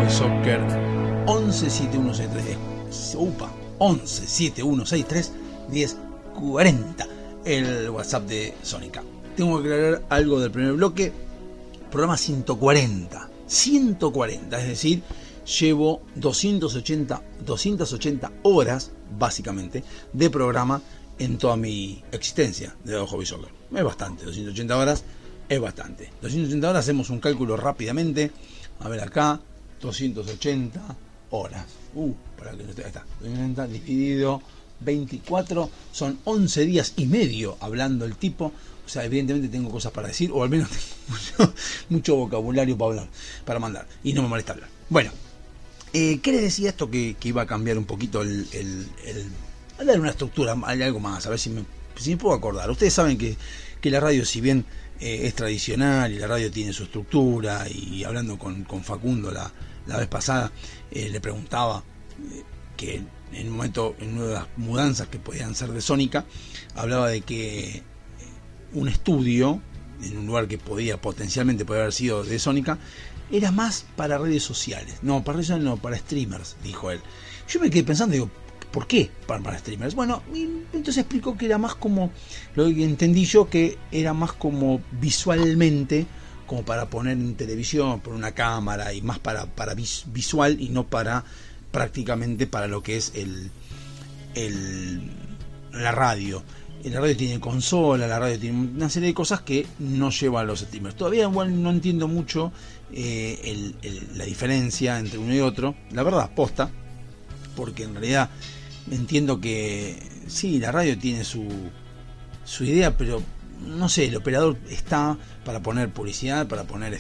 Hobby Soccer 117163. 117163 1040. El WhatsApp de Sónica. Tengo que aclarar algo del primer bloque. Programa 140. 140, es decir, llevo 280 horas, básicamente, de programa en toda mi existencia de Hobby Soccer. Es bastante, 280 horas es bastante. 280 horas, hacemos un cálculo rápidamente. A ver acá, 280 horas. Para que no esté, ahí está. 280 dividido 24, son 11 días y medio hablando el tipo. O sea, evidentemente tengo cosas para decir, o al menos tengo mucho vocabulario para hablar, para mandar, y no me molesta hablar. Bueno, ¿qué les decía esto? Que iba a cambiar un poquito a dar una estructura, algo más, a ver si me puedo acordar. Ustedes saben que la radio, si bien es tradicional y la radio tiene su estructura, y hablando con Facundo la vez pasada, le preguntaba que en un momento, en una de las mudanzas que podían ser de Sónica, hablaba de que un estudio en un lugar que potencialmente podía haber sido de Sónica era más para redes sociales. No, para redes sociales no, para streamers, dijo él. Yo me quedé pensando, digo, ¿por qué para streamers? Bueno, entonces explicó que era más como, lo que entendí yo, que era más como visualmente, como para poner en televisión, por una cámara, y más para visual, y no para prácticamente para lo que es la radio. La radio tiene consola, la radio tiene una serie de cosas que no lleva a los streamers. Todavía igual no entiendo mucho la diferencia entre uno y otro, la verdad, posta, porque en realidad entiendo que sí, la radio tiene su idea, pero no sé, el operador está para poner publicidad, para poner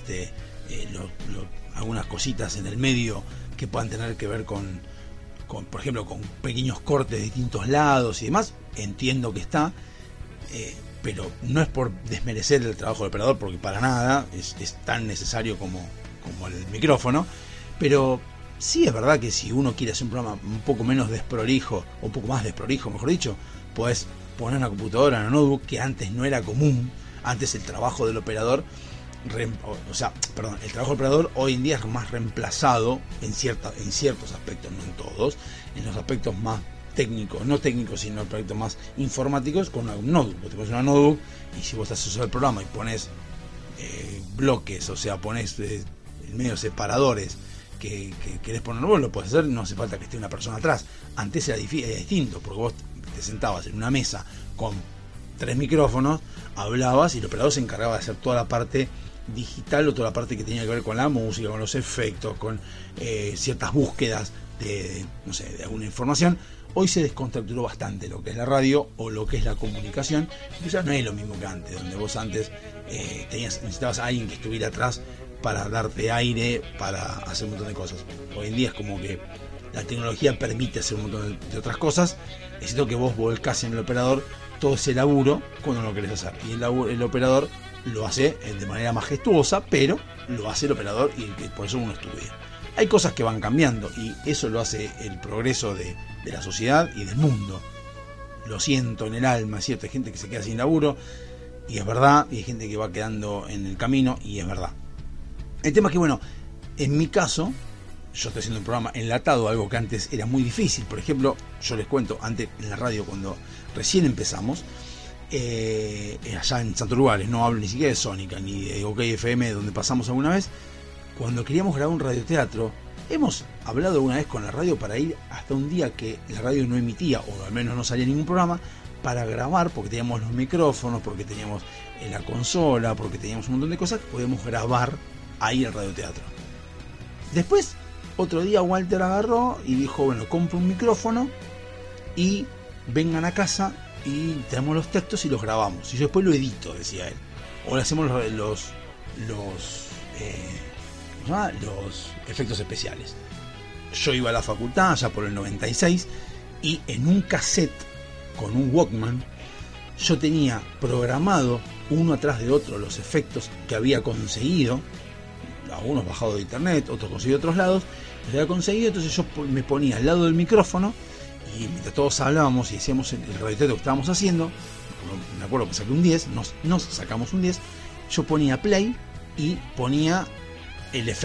algunas cositas en el medio que puedan tener que ver con por ejemplo, con pequeños cortes de distintos lados y demás. Entiendo que está, pero no es por desmerecer el trabajo del operador, porque para nada es tan necesario como el micrófono. Pero sí es verdad que si uno quiere hacer un programa un poco menos desprolijo, o un poco más desprolijo, mejor dicho, podés poner una computadora en un notebook, que antes no era común. Antes el trabajo del operador, el trabajo del operador hoy en día es más reemplazado en ciertos aspectos, no en todos, en los aspectos más técnicos, no técnicos, sino aspectos más informáticos, con un notebook. Vos te pones una notebook, y si vos haces el programa y pones bloques, o sea, pones en medio separadores que querés poner vos, lo podés hacer, no hace falta que esté una persona atrás. Antes era distinto, porque vos te sentabas en una mesa con 3 micrófonos, hablabas, y el operador se encargaba de hacer toda la parte digital, o toda la parte que tenía que ver con la música, con los efectos, con ciertas búsquedas de alguna información. Hoy se descontracturó bastante lo que es la radio o lo que es la comunicación, y ya no es lo mismo que antes, donde vos antes necesitabas a alguien que estuviera atrás para darte aire, para hacer un montón de cosas. Hoy en día es como que la tecnología permite hacer un montón de otras cosas, excepto que vos volcás en el operador todo ese laburo cuando lo querés hacer, y el operador lo hace de manera majestuosa, pero lo hace el operador, y por eso uno estudia. Hay cosas que van cambiando, y eso lo hace el progreso de la sociedad y del mundo. Lo siento en el alma, ¿cierto? Hay gente que se queda sin laburo, y es verdad, y hay gente que va quedando en el camino, y es verdad. El tema es que, bueno, en mi caso, yo estoy haciendo un programa enlatado, algo que antes era muy difícil. Por ejemplo, yo les cuento, antes en la radio, cuando recién empezamos, allá en Santo Lugares, no hablo ni siquiera de Sónica ni de OK FM, donde pasamos alguna vez, cuando queríamos grabar un radioteatro, hemos hablado alguna vez con la radio para ir hasta un día que la radio no emitía, o al menos no salía ningún programa, para grabar, porque teníamos los micrófonos, porque teníamos la consola, porque teníamos un montón de cosas que podíamos grabar ahí el radioteatro. Después, otro día Walter agarró y dijo, bueno, compro un micrófono y vengan a casa y tenemos los textos y los grabamos, y yo después lo edito, decía él, o le hacemos los efectos especiales. Yo iba a la facultad ya por el 96, y en un cassette con un Walkman yo tenía programado uno atrás de otro los efectos que había conseguido, algunos bajados de internet, otros conseguidos de otros lados, los había conseguido. Entonces yo me ponía al lado del micrófono, y mientras todos hablábamos y hacíamos el radioteatro que estábamos haciendo, me acuerdo que saqué un 10, nos sacamos un 10, yo ponía play y ponía el efecto